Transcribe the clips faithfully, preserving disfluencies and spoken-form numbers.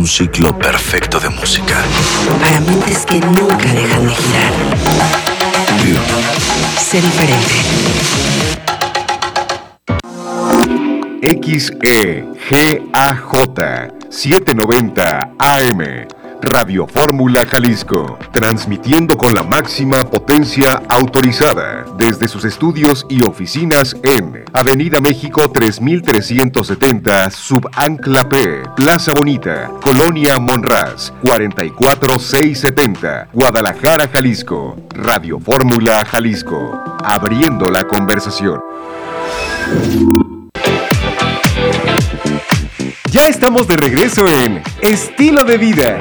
un ciclo perfecto de música. Para mentes que nunca dejan de girar. Sé diferente. X E G A J setecientos noventa A M Radio Fórmula Jalisco, transmitiendo con la máxima potencia autorizada desde sus estudios y oficinas en Avenida México tres mil trescientos setenta, Subancla P, Plaza Bonita, Colonia Monraz, cuarenta y cuatro mil seiscientos setenta, Guadalajara, Jalisco. Radio Fórmula Jalisco, abriendo la conversación. Ya estamos de regreso en Estilo de Vida.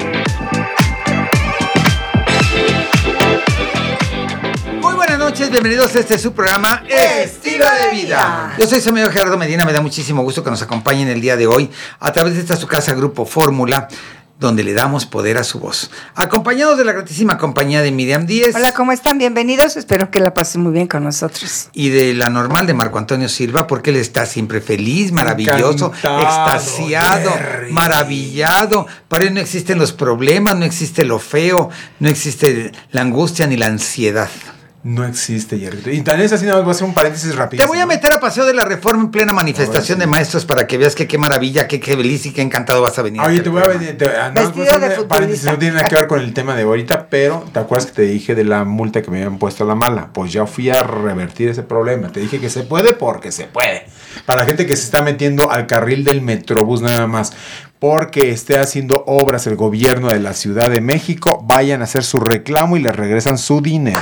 Muy buenas noches, bienvenidos a este su programa Estilo de Vida. Yo soy su amigo Gerardo Medina, me da muchísimo gusto que nos acompañen el día de hoy a través de esta su casa Grupo Fórmula, donde le damos poder a su voz. Acompañados de la gratísima compañía de Miriam Díez. Hola, ¿cómo están? Bienvenidos. Espero que la pasen muy bien con nosotros. Y de la normal de Marco Antonio Silva, porque él está siempre feliz, maravilloso, encantado, extasiado, Jerry. maravillado. Para él no existen los problemas, no existe lo feo, no existe la angustia ni la ansiedad. No existe, Jerry. Y también es así, nada más voy a hacer un paréntesis rápido. Te voy a meter a Paseo de la Reforma en plena manifestación de maestros para que veas que qué maravilla, que qué feliz y qué encantado vas a venir. Oye, te voy a venir. Te, no, Vestido de paréntesis, no tiene nada que ver con el tema de ahorita, pero ¿te acuerdas que te dije de la multa que me habían puesto a la mala? Pues ya fui a revertir ese problema. Te dije que se puede porque se puede. Para la gente que se está metiendo al carril del Metrobús nada más, porque esté haciendo obras el gobierno de la Ciudad de México, vayan a hacer su reclamo y les regresan su dinero.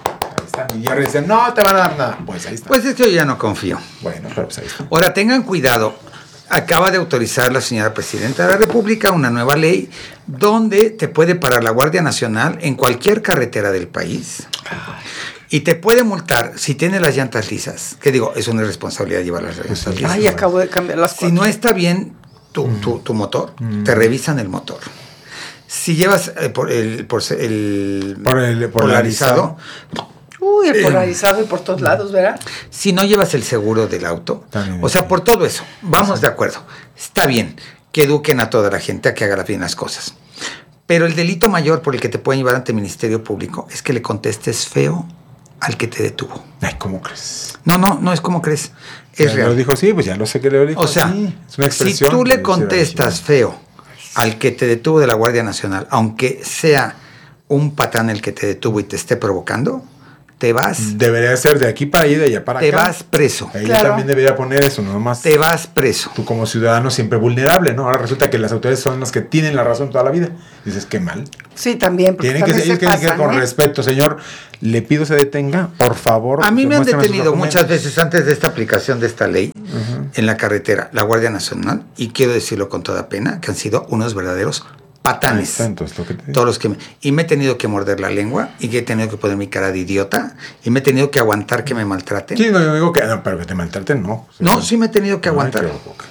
Y ya dicen, no te van a dar nada. Pues ahí está. Pues es que yo ya no confío. Bueno, pero pues ahí está. Ahora, tengan cuidado. Acaba de autorizar la señora Presidenta de la República una nueva ley donde te puede parar la Guardia Nacional en cualquier carretera del país. Y te puede multar si tiene las llantas lisas. Que digo, es una irresponsabilidad llevar las llantas lisas. Ay, acabo de cambiar las cuatro. Si no está bien tu, tu, tu motor, mm. te revisan el motor. Si llevas eh, por el, por el, por el polarizado... polarizado. Uy, el polarizado y por todos lados, ¿verdad? Si no llevas el seguro del auto, o sea, por todo eso, vamos de acuerdo. Está bien que eduquen a toda la gente a que haga bien las cosas. Pero el delito mayor por el que te pueden llevar ante el Ministerio Público es que le contestes feo al que te detuvo. Ay, ¿cómo crees? No, no, no es como crees. Es ya real. Lo dijo, sí, pues ya lo sé que le dijo. O sea, sí, es una si tú le contestas feo al que te detuvo de la Guardia Nacional, aunque sea un patán el que te detuvo y te esté provocando, te vas. Debería ser de aquí para allá y de allá para te acá. Te vas preso. Ella claro. también debería poner eso, no más. Te vas preso. Tú como ciudadano siempre vulnerable, ¿no? Ahora resulta que las autoridades son las que tienen la razón toda la vida. Dices, qué mal. Sí, también. Tienen que ellos tienen que ir con ¿eh? respeto, señor. Le pido se detenga, por favor. A mí me han detenido muchas veces antes de esta aplicación de esta ley uh-huh. en la carretera, la Guardia Nacional, y quiero decirlo con toda pena, que han sido unos verdaderos patanes. Entonces, lo que te... Todos los que me... Y me he tenido que morder la lengua y que he tenido que poner mi cara de idiota y me he tenido que aguantar que me maltraten. Sí, no, yo digo que no, pero que te maltraten, no. No, sí me he tenido que aguantar.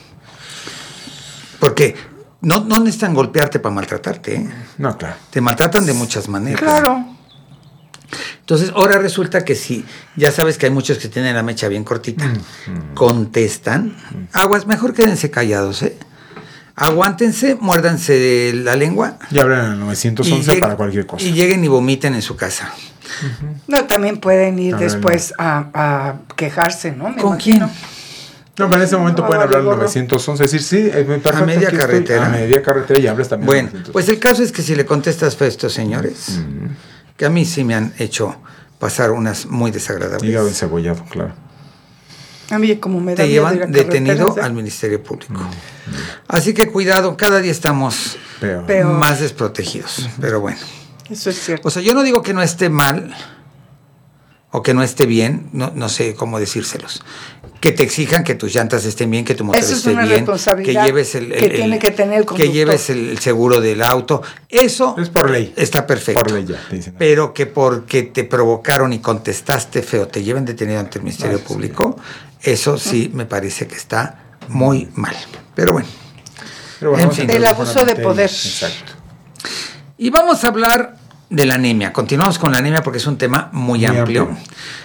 Porque no, no necesitan golpearte para maltratarte, ¿eh? No, claro. Te maltratan de muchas maneras. Claro. Entonces, ahora resulta que si ya sabes que hay muchos que tienen la mecha bien cortita, mm, contestan, mm. aguas, mejor quédense callados, ¿eh? Aguántense, muérdanse la lengua. Y hablan al nueve once para cualquier cosa. Y lleguen y vomiten en su casa. Uh-huh. No, también pueden ir a después a, a quejarse, ¿no? Me ¿Con imagino. quién? No, pero en ese momento no, pueden hablar al nueve once, decir, sí, me a media carretera. A media carretera y hablas también. Bueno, pues el caso es que si le contestas feo a estos señores, uh-huh. que a mí sí me han hecho pasar unas muy desagradables. Hígado encebollado, claro. A mí como me da te llevan de detenido al Ministerio Público. Mm, mm. Así que cuidado, cada día estamos Peor. Peor. más desprotegidos. Uh-huh. Pero bueno. Eso es cierto. O sea, yo no digo que no esté mal o que no esté bien, no, no sé cómo decírselos. Que te exijan que tus llantas estén bien, que tu motor Eso esté es una bien, responsabilidad que lleves el, el, que el tiene que tener el conductor. que lleves el, el seguro del auto. Eso es por ley. Está perfecto. Por ley ya, te dicen. Pero que porque te provocaron y contestaste feo, te lleven detenido ante el Ministerio ah, Público, sí. Eso sí me parece que está muy mal. Pero bueno. Pero bueno en fin, el abuso de poder. Exacto. Y vamos a hablar de la anemia. Continuamos con la anemia porque es un tema muy, muy amplio. amplio.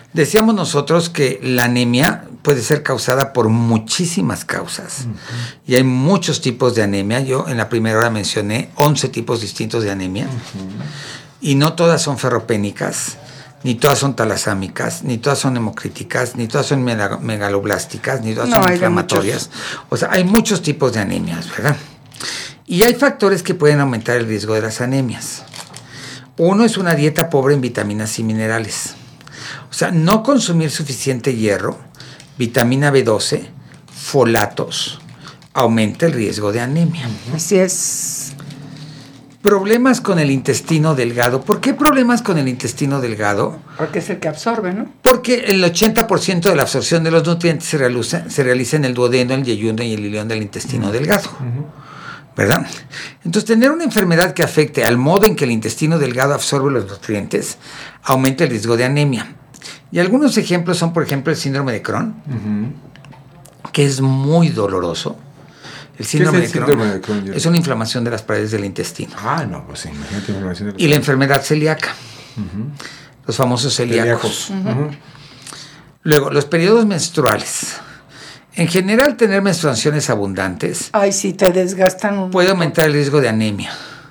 Decíamos nosotros que la anemia puede ser causada por muchísimas causas. Uh-huh. Y hay muchos tipos de anemia. Yo en la primera hora mencioné once tipos distintos de anemia. Uh-huh. Y no todas son ferropénicas, ni todas son talasámicas, ni todas son hemocríticas, ni todas son megaloblásticas, ni todas no, son inflamatorias. O sea, hay muchos tipos de anemias, ¿verdad? Y hay factores que pueden aumentar el riesgo de las anemias. Uno es una dieta pobre en vitaminas y minerales. O sea, no consumir suficiente hierro, vitamina B doce, folatos, aumenta el riesgo de anemia. Así es. Problemas con el intestino delgado. ¿Por qué problemas con el intestino delgado? Porque es el que absorbe, ¿no? Porque el ochenta por ciento de la absorción de los nutrientes se realiza, se realiza en el duodeno, el yeyuno y el ilión del intestino uh-huh. delgado. Uh-huh. ¿Verdad? Entonces, tener una enfermedad que afecte al modo en que el intestino delgado absorbe los nutrientes aumenta el riesgo de anemia. Y algunos ejemplos son, por ejemplo, el síndrome de Crohn, uh-huh. que es muy doloroso. El síndrome, ¿Qué es el de, Crohn síndrome de Crohn? Es una inflamación de las paredes del intestino. Ah, no, pues sí, imagínate la inflamación de las Y la enfermedad celíaca, uh-huh. los famosos celíacos. Uh-huh. Uh-huh. Luego, los periodos menstruales. En general, tener menstruaciones abundantes. Ay, sí, te desgastan un puede aumentar el riesgo de anemia.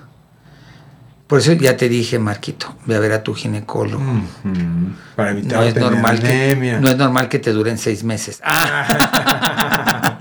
Por eso ya te dije, Marquito, ve a ver a tu ginecólogo. Uh-huh. Para evitar no es tener normal anemia. Que, no es normal que te duren seis meses. Ah.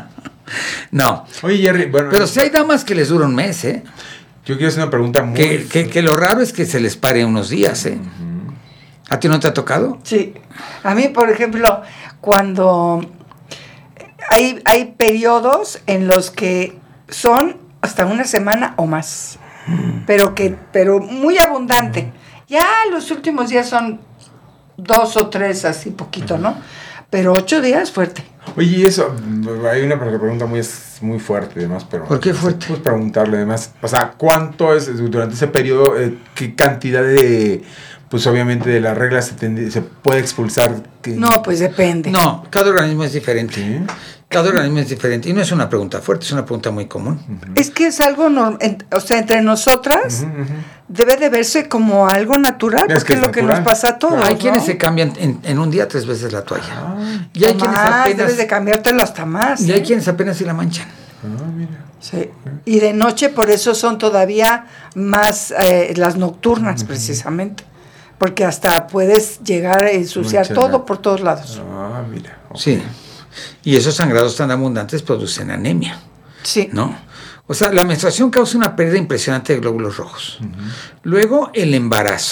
No. Oye, Jerry, bueno. Pero si hay damas que les dura un mes, ¿eh? Yo quiero hacer una pregunta muy... Que, que, que lo raro es que se les pare unos días, ¿eh? Uh-huh. ¿A ti no te ha tocado? Sí. A mí, por ejemplo, cuando... Hay, hay periodos en los que son hasta una semana o más, pero que pero muy abundante. Ya los últimos días son dos o tres, así poquito, ¿no? Pero ocho días fuerte. Oye, eso, hay una pregunta muy, muy fuerte, además, pero... ¿Por qué fuerte? Pues preguntarle, además, o sea, ¿cuánto es durante ese periodo, eh, qué cantidad de... Pues obviamente de las reglas se, tend- se puede expulsar? Que... No, pues depende. No, cada organismo es diferente. ¿Sí? Cada organismo es diferente. Y no es una pregunta fuerte, es una pregunta muy común. Uh-huh. Es que es algo normal. O sea, entre nosotras uh-huh, uh-huh. debe de verse como algo natural, es porque es lo natural. Que nos pasa a todos. Claro, hay ¿no? quienes se cambian en, en un día tres veces la toalla. Ah, y hay quienes más, apenas... debes de cambiártelo hasta más. Y ¿eh? hay quienes apenas se la manchan. Ah, mira. Sí. Y de noche por eso son todavía más eh, las nocturnas, uh-huh. precisamente. Porque hasta puedes llegar a ensuciar Manchana. Todo por todos lados. Ah, mira. Okay. Sí. Y esos sangrados tan abundantes producen anemia. Sí. ¿No? O sea, la menstruación causa una pérdida impresionante de glóbulos rojos. Uh-huh. Luego, el embarazo.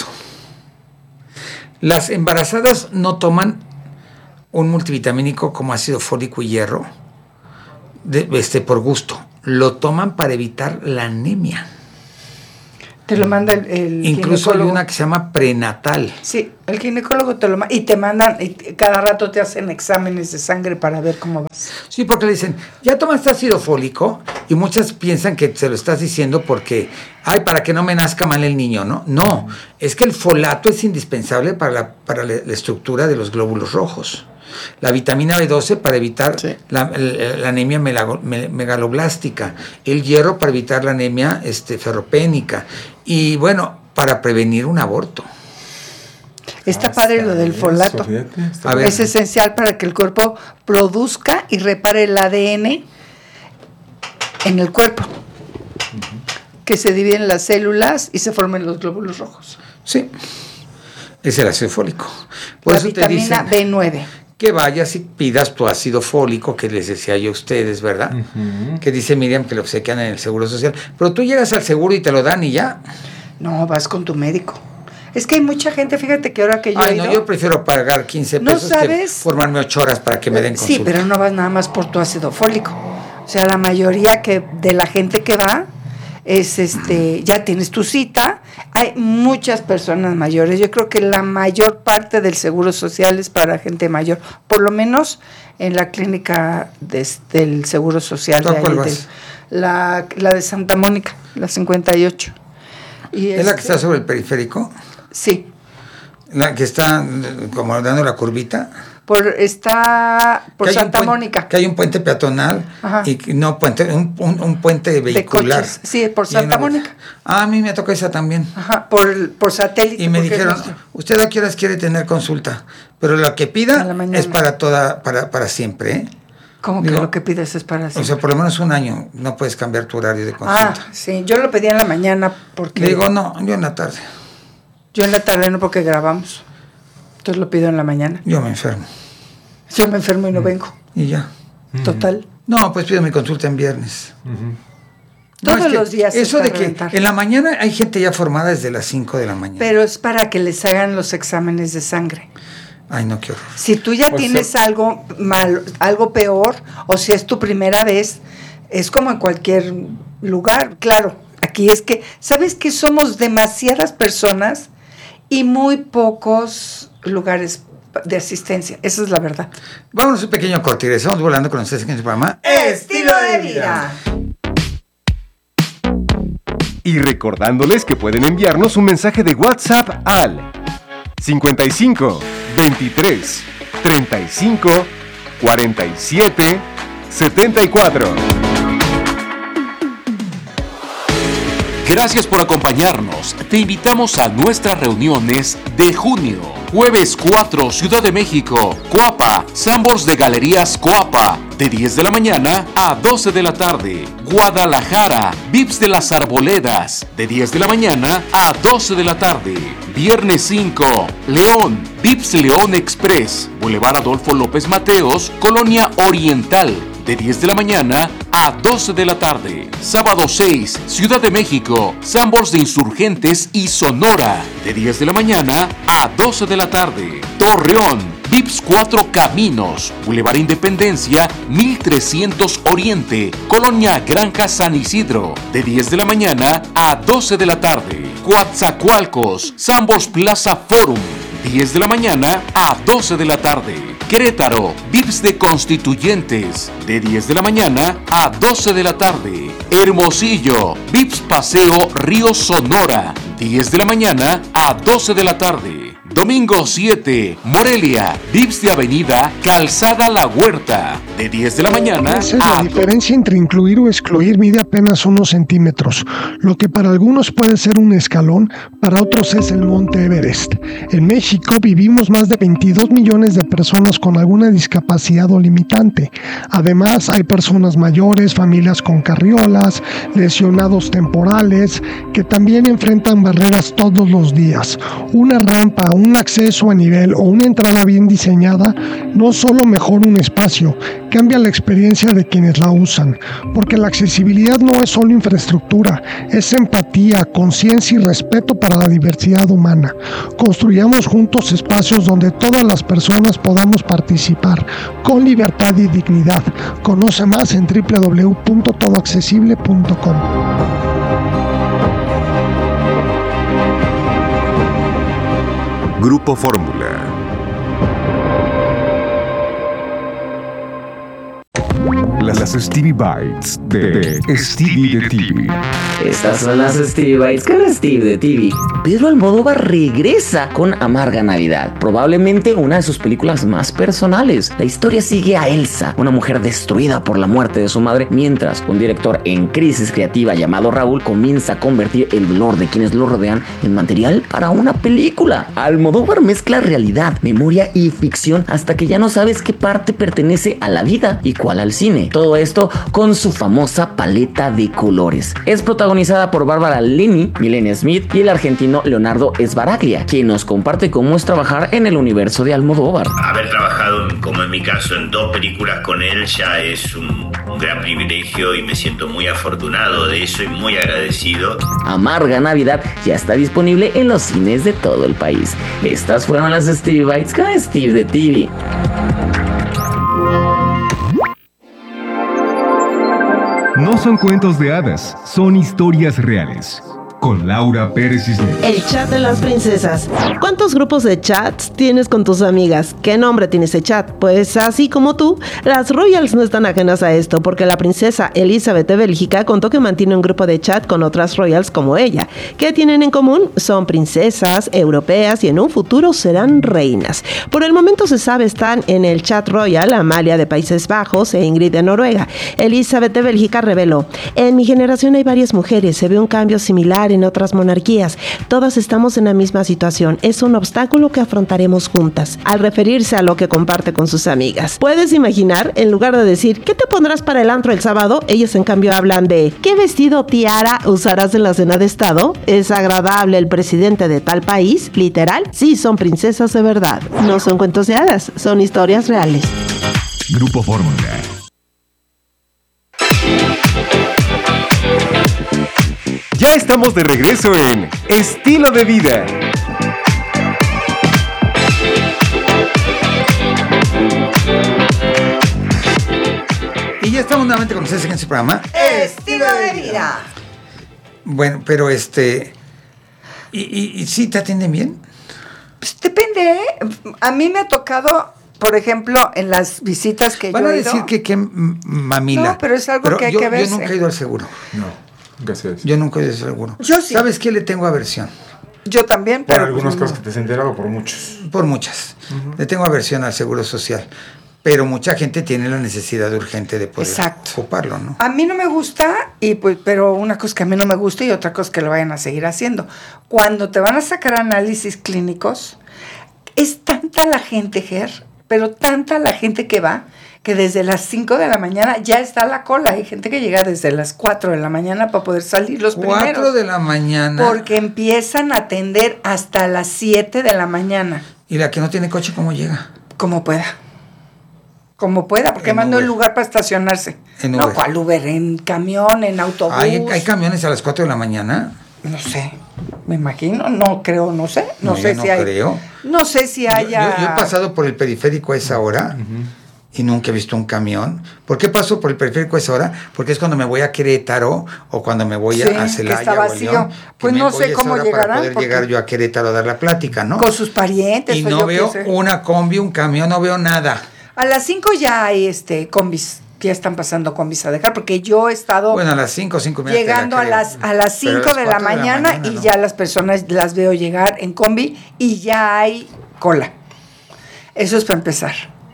Las embarazadas no toman un multivitamínico como ácido fólico y hierro de, este, por gusto. Lo toman para evitar la anemia. Te lo manda el, el Incluso hay una que se llama prenatal. Sí, el ginecólogo te lo manda y te mandan, y cada rato te hacen exámenes de sangre para ver cómo vas. Sí, porque le dicen, ya tomaste ácido fólico, y muchas piensan que se lo estás diciendo porque, ay, para que no me nazca mal el niño, ¿no? No, es que el folato es indispensable para la, para la, la estructura de los glóbulos rojos. La vitamina B doce para evitar sí. la, la, la anemia melago, me, megaloblástica, el hierro para evitar la anemia este, ferropénica y bueno, para prevenir un aborto. Está padre lo del folato. A ver. Es esencial para que el cuerpo produzca y repare el A D N en el cuerpo, uh-huh. que se dividen las células y se formen los glóbulos rojos. Sí, es el ácido fólico. Por la eso vitamina te dicen, B nueve. Que vayas y pidas tu ácido fólico, que les decía yo a ustedes, ¿verdad? Uh-huh. Que dice Miriam que lo obsequian en el Seguro Social. Pero tú llegas al seguro y te lo dan y ya. No, vas con tu médico. Es que hay mucha gente, fíjate que ahora que yo Ay, he ido, no, yo prefiero pagar quince ¿no pesos sabes? Que formarme ocho horas para que me den consulta. Sí, pero no vas nada más por tu ácido fólico. O sea, la mayoría que de la gente que va es este, ya tienes tu cita. Hay muchas personas mayores. Yo creo que la mayor parte del Seguro Social es para gente mayor, por lo menos en la clínica de, del Seguro Social de ahí, de, la, la de Santa Mónica, la cincuenta y ocho. Y ¿Es este, la que está sobre el periférico? Sí. ¿La que está como dando la curvita? Por está por Santa puen- Mónica. Que hay un puente peatonal. Ajá. Y que- no, puente, un, un, un puente vehicular. coches. Sí, por Lleno Santa de- Mónica. Ah, a mí me tocó esa también. Ajá, por, por satélite. Y me porque dijeron, es nuestro. usted a qué horas quiere tener consulta, pero lo que A la pida mañana. es para toda, para, para siempre, ¿eh? ¿Cómo que digo, lo que pides es para O siempre? sea, por lo menos un año no puedes cambiar tu horario de consulta. Ah, sí, yo lo pedí en la mañana porque... Le digo, no, yo en la tarde, Yo en la tarde no porque grabamos. Entonces lo pido en la mañana. yo me enfermo. Yo me enfermo y no vengo. Y ya. Total. No, pues pido mi consulta en viernes. No, Todos es que los días es Eso para de que reventar. en la mañana hay gente ya formada desde las cinco de la mañana. Pero es para que les hagan los exámenes de sangre. Ay, no, qué horror. Si tú ya O tienes sea- algo mal, algo peor, o si es tu primera vez, es como en cualquier lugar. Claro, aquí es que, ¿sabes que somos demasiadas personas y muy pocos lugares de asistencia? Esa es la verdad. Vámonos un pequeño corte y regresamos volando con ustedes en el programa. Estilo de vida. Y recordándoles que pueden enviarnos un mensaje de WhatsApp al cincuenta y cinco, veintitrés, treinta y cinco, cuarenta y siete, setenta y cuatro. Gracias por acompañarnos. Te invitamos a nuestras reuniones de junio. Jueves cuatro, Ciudad de México, Coapa, Sambors de Galerías Coapa, de diez de la mañana a doce de la tarde. Guadalajara, Vips de las Arboledas, de diez de la mañana a doce de la tarde. Viernes cinco, León, Vips León Express, Boulevard Adolfo López Mateos, Colonia Oriental, de diez de la mañana a doce de la tarde. Sábado seis, Ciudad de México, Sambors de Insurgentes y Sonora, de diez de la mañana a doce de la tarde. Torreón, Vips Cuatro Caminos, Boulevard Independencia, mil trescientos Oriente, Colonia Granja San Isidro, de diez de la mañana a doce de la tarde. Coatzacoalcos, Sambors Plaza Forum, diez de la mañana a doce de la tarde. Querétaro, Vips de Constituyentes, de diez de la mañana a doce de la tarde. Hermosillo, Vips Paseo Río Sonora, diez de la mañana a doce de la tarde. Domingo siete, Morelia, Vips de Avenida Calzada La Huerta, de diez de la mañana Esa es a la diferencia entre incluir o excluir, mide apenas unos centímetros. Lo que para algunos puede ser un escalón, para otros es el Monte Everest. En México vivimos más de veintidós millones de personas con alguna discapacidad o limitante. Además, hay personas mayores, familias con carriolas, lesionados temporales, que también enfrentan barreras todos los días. Una rampa, un acceso a nivel o una entrada bien diseñada no solo mejora un espacio, cambia la experiencia de quienes la usan, porque la accesibilidad no es solo infraestructura, es empatía, conciencia y respeto para la diversidad humana. Construyamos juntos espacios donde todas las personas podamos participar con libertad y dignidad. Conoce más en doble u doble u doble u punto todo accesible punto com. Grupo Fórmula. Las Stevie Bites de, de Stevie de T V. Estas son las Stevie Bites con Steve de T V. Pedro Almodóvar regresa con Amarga Navidad, probablemente una de sus películas más personales. La historia sigue a Elsa, una mujer destruida por la muerte de su madre, mientras un director en crisis creativa llamado Raúl comienza a convertir el dolor de quienes lo rodean en material para una película. Almodóvar mezcla realidad, memoria y ficción hasta que ya no sabes qué parte pertenece a la vida y cuál al cine. Todo esto con su famosa paleta de colores. Es protagonizada por Bárbara Linney, Milena Smith y el argentino Leonardo Sbaraglia, quien nos comparte cómo es trabajar en el universo de Almodóvar. Haber trabajado, como en mi caso, en dos películas con él ya es un, un gran privilegio y me siento muy afortunado de eso y muy agradecido. Amarga Navidad ya está disponible en los cines de todo el país. Estas fueron las Stevie Bites con Steve de T V. No son cuentos de hadas, son historias reales. con Laura Pérez Cisneros. El chat de las princesas. ¿Cuántos grupos de chats tienes con tus amigas? ¿Qué nombre tiene ese chat? Pues así como tú, las royals no están ajenas a esto, porque la princesa Elizabeth de Bélgica contó que mantiene un grupo de chat con otras royals como ella. ¿Qué tienen en común? Son princesas europeas y en un futuro serán reinas. Por el momento se sabe están en el chat royal Amalia de Países Bajos e Ingrid de Noruega. Elizabeth de Bélgica reveló: en mi generación hay varias mujeres, se ve un cambio similar en otras monarquías. Todas estamos en la misma situación. Es un obstáculo que afrontaremos juntas. Al referirse a lo que comparte con sus amigas. ¿Puedes imaginar? En lugar de decir ¿qué te pondrás para el antro el sábado? Ellas en cambio hablan de ¿qué vestido tiara usarás en la cena de estado? ¿Es agradable el presidente de tal país? ¿Literal? Sí, son princesas de verdad. No son cuentos de hadas, son historias reales. Grupo Fórmula. Ya estamos de regreso en Estilo de Vida. Y ya estamos nuevamente con ustedes en este programa. Estilo de Vida. Bueno, pero este... ¿Y, y, y sí te atienden bien? Pues depende, ¿eh? A mí me ha tocado, por ejemplo, en las visitas que Van yo a he ido... decir que qué mamila. No, pero es algo pero que hay yo, que ver. Yo nunca he ido al seguro. No, nunca se Yo nunca he ido al seguro. Yo sí. ¿Sabes qué le tengo aversión? Yo también, Por pero... algunas pues, cosas que te has enterado, por muchos. Por muchas. Uh-huh. Le tengo aversión al seguro social. Pero mucha gente tiene la necesidad urgente de poder Exacto. ocuparlo, ¿no? A mí no me gusta, y pues, pero una cosa que a mí no me gusta y otra cosa que lo vayan a seguir haciendo. Cuando te van a sacar análisis clínicos, es tanta la gente, Ger, pero tanta la gente que va, que desde las cinco de la mañana ya está la cola. Hay gente que llega desde las cuatro de la mañana para poder salir los primeros. cuatro de la mañana. Porque empiezan a atender hasta las siete de la mañana. ¿Y la que no tiene coche cómo llega? Como pueda. Como pueda, porque manda un lugar para estacionarse. En no, Uber. ¿cuál Uber? En camión, en autobús. ¿Hay, ¿Hay camiones a las cuatro de la mañana? No sé, me imagino, no creo, no sé. No, No, sé yo si no hay. creo. No sé si haya. Yo, yo, yo he pasado por el periférico a esa hora. Uh-huh. Y nunca he visto un camión. ¿Por qué paso por el periférico a esa hora? Porque es cuando me voy a Querétaro o cuando me voy sí, a, a Celaya que está vacío. o León. Pues no sé cómo llegarán. Para poder llegar yo a Querétaro a dar la plática, ¿no? Con sus parientes. Y o no yo veo qué sé. una combi, un camión, no veo nada. A las cinco ya hay este combis, ya están pasando combis a dejar, porque yo he estado... Bueno, a las cinco, cinco y media. Llegando a las, a las cinco de la mañana, de la mañana y ¿no? Ya las personas las veo llegar en combi y ya hay cola. Eso es para empezar.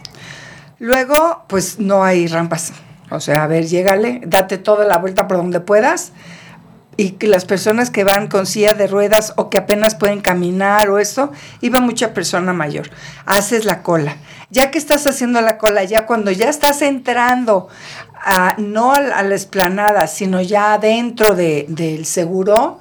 Luego, pues no hay rampas. O sea, a ver, llégale, date toda la vuelta por donde puedas. Y que las personas que van con silla de ruedas o que apenas pueden caminar o esto, iba mucha persona mayor. Haces la cola. Ya que estás haciendo la cola, ya cuando ya estás entrando, a, no a, a la explanada, sino ya dentro de, del seguro,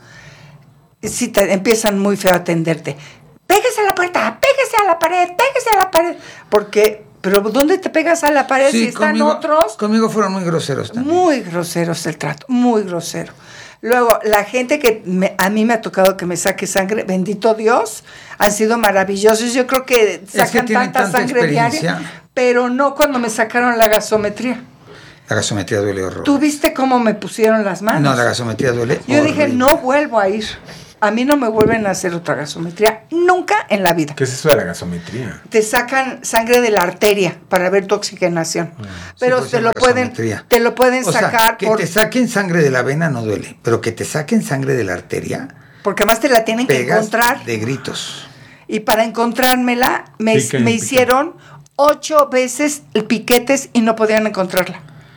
sí te empiezan muy feo a atenderte. Pégase a la puerta, pégase a la pared, pégase a la pared. Porque... Pero ¿dónde te pegas a la pared sí, si están conmigo, otros? Conmigo fueron muy groseros también. Muy groseros el trato, muy grosero. Luego, la gente que me, a mí me ha tocado que me saque sangre, bendito Dios, han sido maravillosos. Yo creo que sacan es que tanta, tanta sangre diaria, pero no cuando me sacaron la gasometría. La gasometría duele horror. ¿Tú viste cómo me pusieron las manos? No, la gasometría duele Yo horrible. Dije, no vuelvo a ir. A mí no me vuelven a hacer otra gasometría, nunca en la vida. ¿Qué es eso de la gasometría? Te sacan sangre de la arteria para ver tu oxigenación. Ah, pero sí, te, lo pueden, te lo pueden o sacar. Sea, que por... te saquen sangre de la vena no duele, pero que te saquen sangre de la arteria. Porque además te la tienen que encontrar. De gritos. Y para encontrármela, me, pica, me hicieron ocho veces piquetes y no podían encontrarla.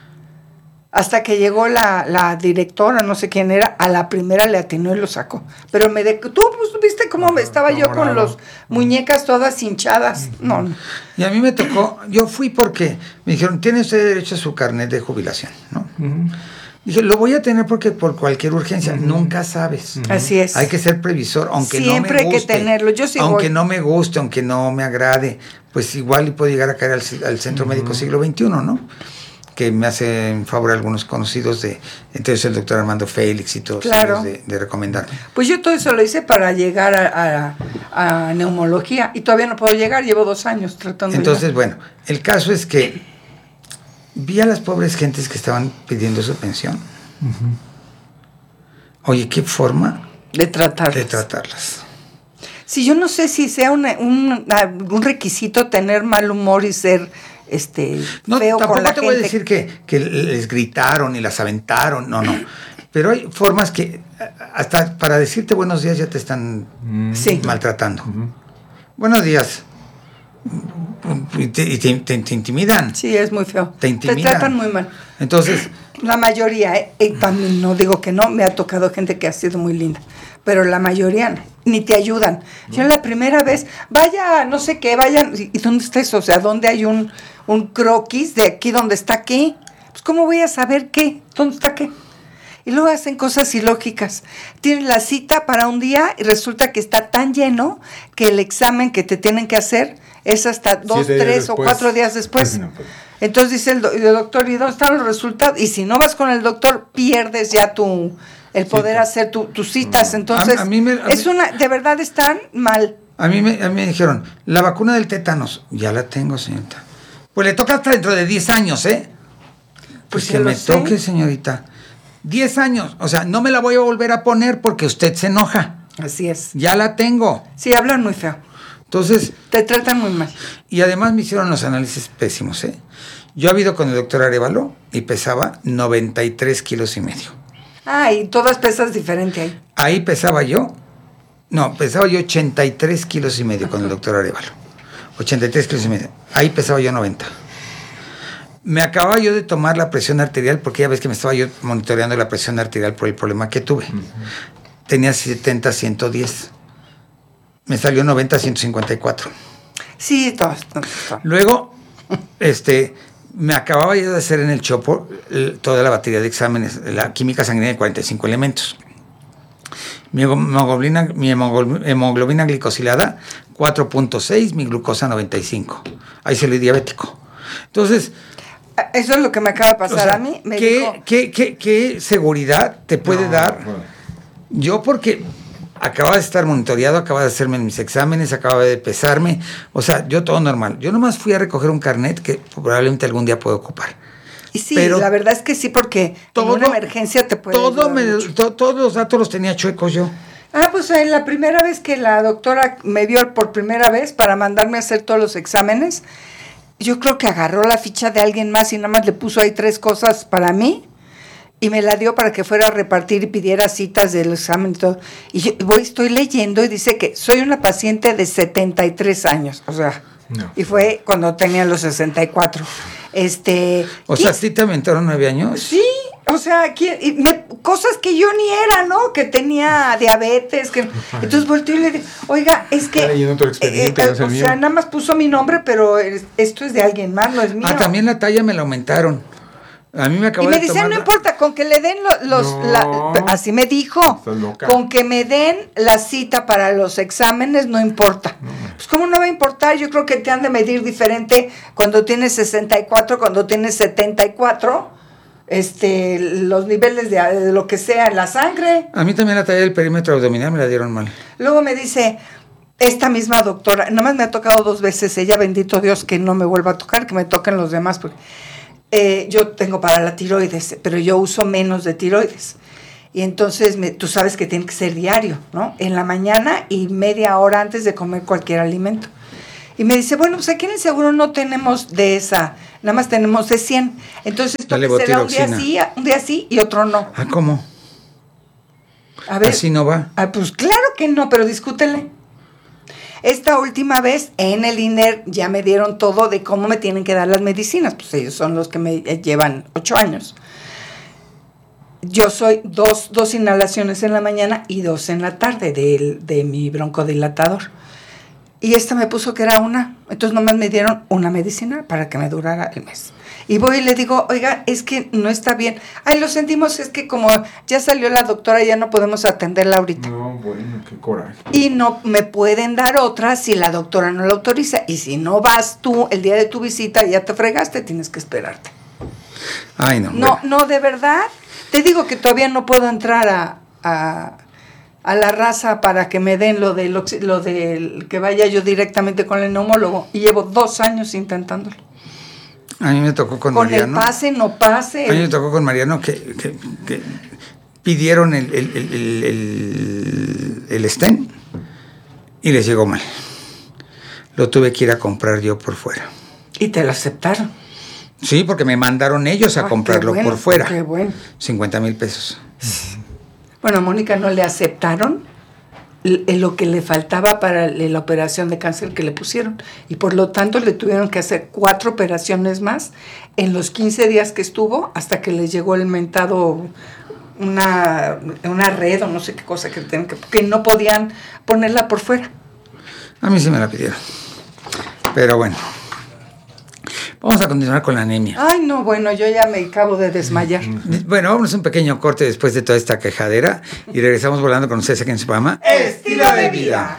Hasta que llegó la, la directora, no sé quién era, a la primera le atinó y lo sacó. Pero me de, tú pues, viste cómo no, estaba no, yo bravo. Con las muñecas todas hinchadas. No, no. Y a mí me tocó, yo fui porque me dijeron, tiene usted derecho a su carnet de jubilación, ¿no? Uh-huh. Dije, lo voy a tener porque por cualquier urgencia, uh-huh. nunca sabes. Uh-huh. Así es. Hay que ser previsor, aunque Siempre no me guste. Siempre hay que tenerlo, yo sí Aunque voy. no me guste, aunque no me agrade, pues igual puedo llegar a caer al, al Centro uh-huh. Médico Siglo veintiuno, ¿no? Que me hacen favor algunos conocidos de, entonces el doctor Armando Félix y todos claro. de, de recomendarme. Pues yo todo eso lo hice para llegar a, a, a neumología y todavía no puedo llegar, llevo dos años tratando Entonces, de bueno, el caso es que vi a las pobres gentes que estaban pidiendo su pensión. Uh-huh. Oye, qué forma De tratarlas. De tratarlas. Sí, yo no sé si sea una, un, un requisito tener mal humor y ser este no, feo tampoco con la te gente. voy a decir que, que les gritaron y las aventaron, no, no. Pero hay formas que hasta para decirte buenos días ya te están sí. maltratando. Uh-huh. Buenos días. Y, te, y te, te, te intimidan. Sí, es muy feo. Te intimidan. Te tratan muy mal. Entonces... La mayoría, ¿eh? Y también no digo que no, me ha tocado gente que ha sido muy linda, pero la mayoría no, ni te ayudan. No. Yo la primera vez, vaya, no sé qué, vayan, ¿y dónde está eso? O sea, ¿dónde hay un, un croquis de aquí donde está qué? Pues, ¿cómo voy a saber qué? ¿Dónde está qué? Y luego hacen cosas ilógicas. Tienen la cita para un día y resulta que está tan lleno que el examen que te tienen que hacer es hasta dos, Siete tres o cuatro días después. No, pues. Entonces dice el, do, el doctor, ¿y dónde están los resultados? Y si no vas con el doctor, pierdes ya tu el poder Cita. hacer tu, tus citas. Entonces, a, a mí me, a es mí, una, de verdad están mal. A mí, me, a mí me dijeron, la vacuna del tétanos, ya la tengo, señorita. Pues le toca hasta dentro de diez años, ¿eh? Pues, pues que me sé. toque, señorita. diez años, o sea, no me la voy a volver a poner porque usted se enoja. Así es. Ya la tengo. Sí, hablan muy feo. Entonces... Te tratan muy mal. Y además me hicieron los análisis pésimos, ¿eh? Yo he ido con el doctor Arévalo y pesaba noventa y tres kilos y medio. Ah, y todas pesas diferente ahí. Ahí pesaba yo, no, pesaba yo ochenta y tres kilos y medio con el doctor Arévalo. ochenta y tres kilos y medio. Ahí pesaba yo noventa. Me acababa yo de tomar la presión arterial porque ya ves que me estaba yo monitoreando la presión arterial por el problema que tuve. Uh-huh. Tenía setenta a ciento diez. Me salió noventa a ciento cincuenta y cuatro. Sí, todo, todo, todo. Luego, este, me acababa yo de hacer en el Chopo el, toda la batería de exámenes, la química sanguínea de cuarenta y cinco elementos. Mi hemoglobina, mi hemoglobina glicosilada cuatro punto seis, mi glucosa noventa y cinco. Ahí soy diabético. Entonces... Eso es lo que me acaba de pasar, o sea, a mí. Me ¿qué, dijo... ¿qué, qué, ¿Qué seguridad te puede no, dar? Bueno. Yo porque... Acaba de estar monitoreado, acaba de hacerme mis exámenes, acaba de pesarme. O sea, yo todo normal. Yo nomás fui a recoger un carnet que probablemente algún día puedo ocupar. Y sí, pero la verdad es que sí, porque todo, en una emergencia te puede todo me, to, Todos los datos los tenía chuecos yo. Ah, pues eh, la primera vez que la doctora me vio por primera vez para mandarme a hacer todos los exámenes, yo creo que agarró la ficha de alguien más y nada más le puso ahí tres cosas para mí. Y me la dio para que fuera a repartir y pidiera citas del examen y todo. Y yo voy, estoy leyendo y dice que soy una paciente de setenta y tres años. O sea, no. Y fue cuando tenía los sesenta y cuatro. Este, o sea, ¿sí te aventaron nueve años? Sí, o sea, ¿quién, y me, cosas que yo ni era, ¿no? Que tenía diabetes. Que, entonces volteé y le dije, oiga, es que... Ay, otro expediente, eh, eh, o sea, nada más puso mi nombre, pero esto es de alguien más, no es mío. Ah, también la talla me la aumentaron. A mí me acabó y me de dicen, tomar... no importa, con que le den los... los no, la, así me dijo. Con que me den la cita para los exámenes, no importa. No. Pues, ¿cómo no va a importar? Yo creo que te han de medir diferente cuando tienes sesenta y cuatro, cuando tienes setenta y cuatro, este, los niveles de, de lo que sea en la sangre. A mí también la talla del perímetro abdominal me la dieron mal. Luego me dice... Esta misma doctora, nada más me ha tocado dos veces, ella, bendito Dios, que no me vuelva a tocar, que me toquen los demás, porque... Eh, yo tengo para la tiroides, pero yo uso menos de tiroides. Y entonces me, tú sabes que tiene que ser diario, ¿no? En la mañana y media hora antes de comer cualquier alimento. Y me dice, bueno, pues aquí en el seguro no tenemos de esa, nada más tenemos de cien. Entonces esto será un día sí, un día sí y otro no. Ah, ¿cómo? A ver, así no va. Ah, pues claro que no, pero discútele. Esta última vez en el I N E R ya me dieron todo de cómo me tienen que dar las medicinas, pues ellos son los que me llevan ocho años. Yo soy dos, dos inhalaciones en la mañana y dos en la tarde de, de mi broncodilatador. Y esta me puso que era una, entonces nomás me dieron una medicina para que me durara el mes. Y voy y le digo, oiga, es que no está bien. Ay, lo sentimos, es que como ya salió la doctora, ya no podemos atenderla ahorita. No, bueno, qué coraje. Y no me pueden dar otra si la doctora no la autoriza. Y si no vas tú el día de tu visita, ya te fregaste, tienes que esperarte. Ay, no. No, bueno. no, de verdad. Te digo que todavía no puedo entrar a... a a la raza para que me den lo de lo, lo del que vaya yo directamente con el neumólogo y llevo dos años intentándolo. A mí me tocó con, con Mariano. Con el pase, no pase. A mí me tocó con Mariano que, que, que pidieron el, el, el, el, el, el stent y les llegó mal. Lo tuve que ir a comprar yo por fuera. ¿Y te lo aceptaron? Sí, porque me mandaron ellos a Ay, comprarlo qué bueno, por fuera. Qué bueno. cincuenta mil pesos. Bueno, a Mónica no le aceptaron lo que le faltaba para la operación de cáncer que le pusieron. Y por lo tanto le tuvieron que hacer cuatro operaciones más en los quince días que estuvo hasta que les llegó el mentado, una, una red o no sé qué cosa que tenían que, que no podían ponerla por fuera. A mí sí me la pidieron. Pero bueno. Vamos a continuar con la anemia. Ay, no, bueno, yo ya me acabo de desmayar. Bueno, vamos a un pequeño corte después de toda esta quejadera y regresamos volando con ustedes aquí en su programa Estilo de Vida.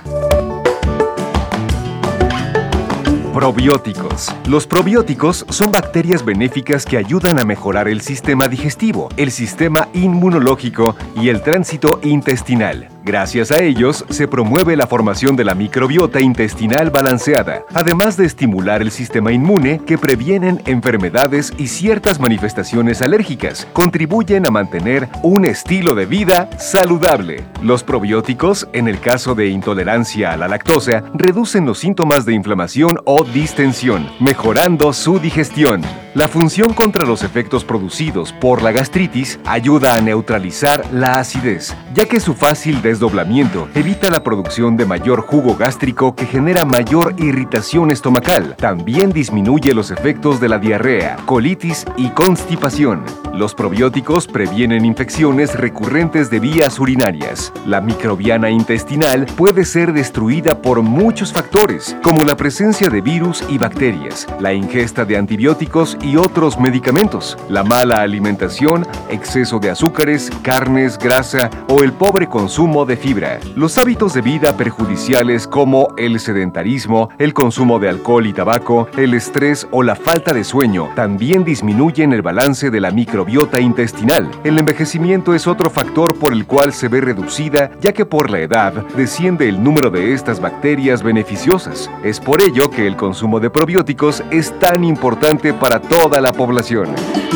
Probióticos. Los probióticos son bacterias benéficas que ayudan a mejorar el sistema digestivo, el sistema inmunológico y el tránsito intestinal. Gracias a ellos, se promueve la formación de la microbiota intestinal balanceada, además de estimular el sistema inmune que previenen enfermedades y ciertas manifestaciones alérgicas. Contribuyen a mantener un estilo de vida saludable. Los probióticos, en el caso de intolerancia a la lactosa, reducen los síntomas de inflamación o distensión, mejorando su digestión. La función contra los efectos producidos por la gastritis ayuda a neutralizar la acidez, ya que su fácil desdoblamiento evita la producción de mayor jugo gástrico que genera mayor irritación estomacal. También disminuye los efectos de la diarrea, colitis y constipación. Los probióticos previenen infecciones recurrentes de vías urinarias. La microbiana intestinal puede ser destruida por muchos factores, como la presencia de virus y bacterias, la ingesta de antibióticos y otros medicamentos, la mala alimentación, exceso de azúcares, carnes, grasa o el pobre consumo de fibra. Los hábitos de vida perjudiciales como el sedentarismo, el consumo de alcohol y tabaco, el estrés o la falta de sueño también disminuyen el balance de la microbiota intestinal. El envejecimiento es otro factor por el cual se ve reducida, ya que por la edad desciende el número de estas bacterias beneficiosas. Es por ello que el consumo de probióticos es tan importante para toda la población.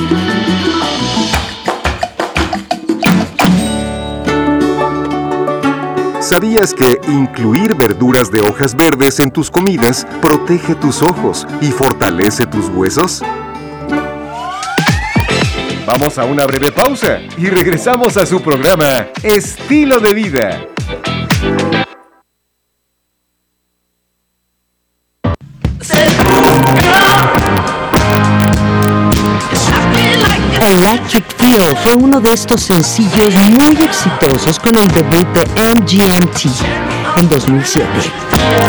¿Sabías que incluir verduras de hojas verdes en tus comidas protege tus ojos y fortalece tus huesos? Vamos a una breve pausa y regresamos a su programa Estilo de Vida. Electric Feel fue uno de estos sencillos muy exitosos con el debut de M G M T en dos mil siete.